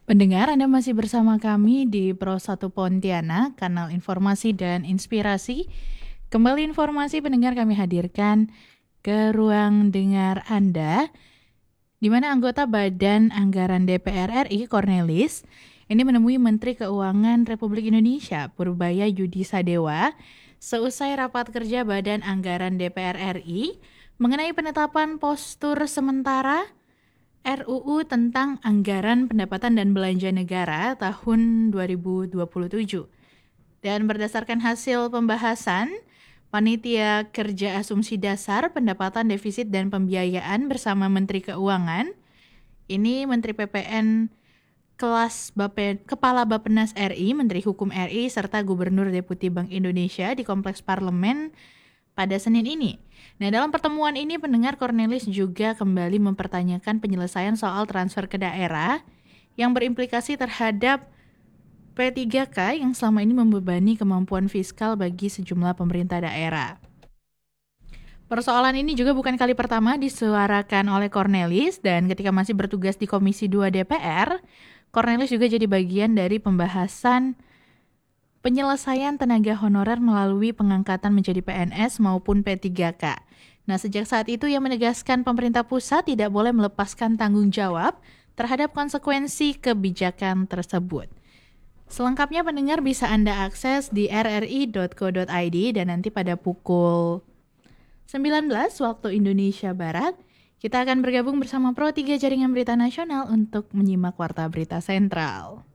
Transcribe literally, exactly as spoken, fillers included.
Pendengar, Anda masih bersama kami di Pro satu Pontianak, kanal informasi dan inspirasi. Kembali informasi pendengar kami hadirkan ke ruang dengar Anda, di mana anggota Badan Anggaran D P R R I, Cornelis, ini menemui Menteri Keuangan Republik Indonesia, Purbaya Yudi Sadewa, seusai rapat kerja Badan Anggaran D P R R I mengenai penetapan postur sementara R U U tentang Anggaran Pendapatan dan Belanja Negara tahun dua ribu dua puluh tujuh. Dan berdasarkan hasil pembahasan, Panitia Kerja Asumsi Dasar Pendapatan Defisit dan Pembiayaan bersama Menteri Keuangan, ini Menteri P P N kelas Bapen, Kepala Bappenas R I, Menteri Hukum R I, serta Gubernur Deputi Bank Indonesia di Kompleks Parlemen pada Senin ini. Nah, dalam pertemuan ini pendengar Cornelis juga kembali mempertanyakan penyelesaian soal transfer ke daerah yang berimplikasi terhadap P tiga K yang selama ini membebani kemampuan fiskal bagi sejumlah pemerintah daerah. Persoalan ini juga bukan kali pertama disuarakan oleh Cornelis, dan ketika masih bertugas di Komisi dua D P R, Cornelis juga jadi bagian dari pembahasan penyelesaian tenaga honorer melalui pengangkatan menjadi P N S maupun P tiga K. Nah, sejak saat itu ia menegaskan pemerintah pusat tidak boleh melepaskan tanggung jawab terhadap konsekuensi kebijakan tersebut. Selengkapnya pendengar bisa Anda akses di r r i dot co dot i d, dan nanti pada pukul sembilan belas waktu Indonesia Barat, kita akan bergabung bersama Pro tiga Jaringan Berita Nasional untuk menyimak Warta Berita Sentral.